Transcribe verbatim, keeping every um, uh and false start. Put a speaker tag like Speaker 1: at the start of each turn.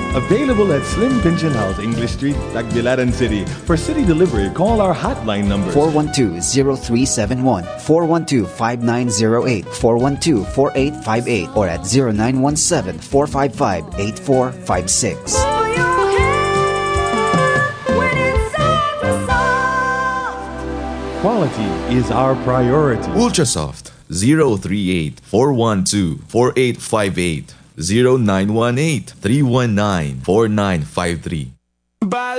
Speaker 1: Available at Slim Pension House, English Street, Tagbilaran City. For city delivery, call our hotline numbers
Speaker 2: four one two, zero three seven one, four one two, five nine zero eight, four one two, four eight five eight, or at zero nine one seven, four five five, eight four five six.
Speaker 1: Quality is our priority.
Speaker 3: Ultrasoft zero three eight, four one two, four eight five eight, zero nine one eight, three one nine, four nine five three.